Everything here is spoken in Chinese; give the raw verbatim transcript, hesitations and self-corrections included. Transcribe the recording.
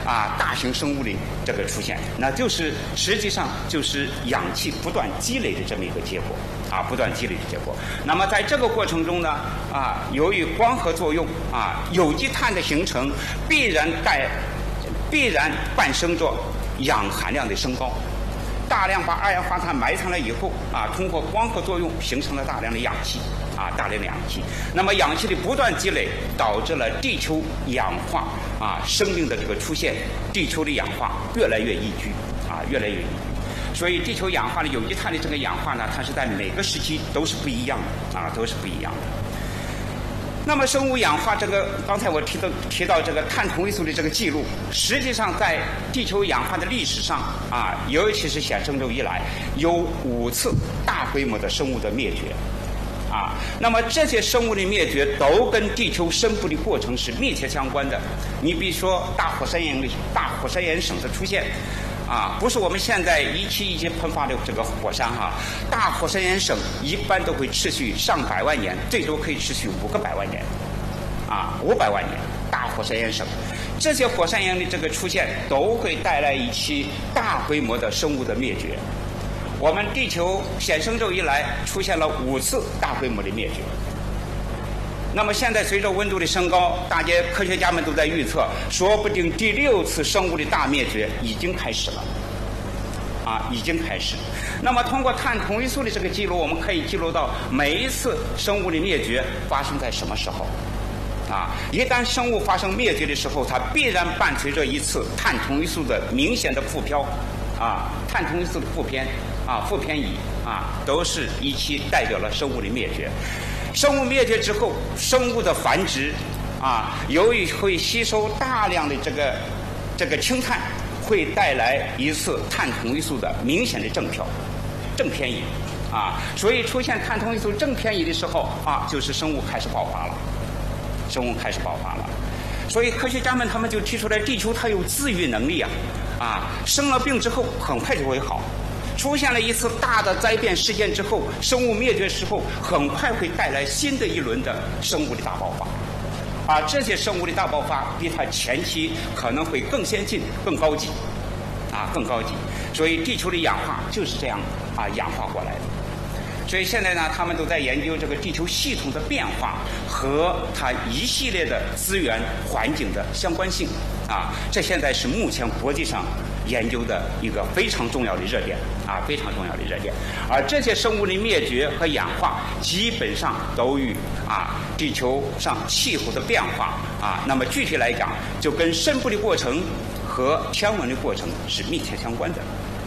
啊大型生物的这个出现，那就是实际上就是氧气不断积累的这么一个结果啊，不断积累的结果。那么在这个过程中呢，啊，由于光合作用啊，有机碳的形成必然带必然伴生着氧含量的升高。大量把二氧化碳埋藏了以后啊，通过光合作用形成了大量的氧气啊，大量的氧气。那么氧气的不断积累，导致了地球氧化啊，生命的这个出现，地球的氧化越来越宜居啊，越来越宜居。所以地球氧化的有机碳的这个氧化呢，它是在每个时期都是不一样的啊，都是不一样的。那么生物氧化这个，刚才我提到提到这个碳同位素的这个记录，实际上在地球氧化的历史上啊，尤其是显生宙以来，有五次大规模的生物的灭绝，啊，那么这些生物的灭绝都跟地球深部的过程是密切相关的。你比如说大火山岩大火山岩省的出现。啊，不是我们现在一期一期喷发的这个火山哈、啊，大火山岩省一般都会持续上百万年，最多可以持续五个百万年，啊，五百万年。大火山岩省，这些火山岩的这个出现，都会带来一期大规模的生物的灭绝。我们地球显生宙以来，出现了五次大规模的灭绝。那么现在随着温度的升高，大家科学家们都在预测，说不定第六次生物的大灭绝已经开始了，啊，已经开始。那么通过碳同位素的这个记录，我们可以记录到每一次生物的灭绝发生在什么时候。啊，一旦生物发生灭绝的时候，它必然伴随着一次碳同位素的明显的负漂，啊，碳同位素的负偏，啊，负偏移，啊，都是一起代表了生物的灭绝。生物灭绝之后，生物的繁殖啊，由于会吸收大量的这个这个氢碳，会带来一次碳同位素的明显的正漂、正偏移啊。所以出现碳同位素正偏移的时候啊，就是生物开始爆发了，生物开始爆发了。所以科学家们他们就提出来，地球它有自愈能力啊，啊，生了病之后很快就会好。出现了一次大的灾变事件之后，生物灭绝时候很快会带来新的一轮的生物的大爆发，啊，这些生物的大爆发比它前期可能会更先进、更高级，啊，更高级。所以地球的氧化就是这样啊氧化过来的。所以现在呢，他们都在研究这个地球系统的变化和它一系列的资源环境的相关性，啊，这现在是目前国际上研究的一个非常重要的热点，啊，非常重要的热点。而这些生物的灭绝和氧化，基本上都与啊地球上气候的变化啊，那么具体来讲，就跟深部的过程和天文的过程是密切相关的。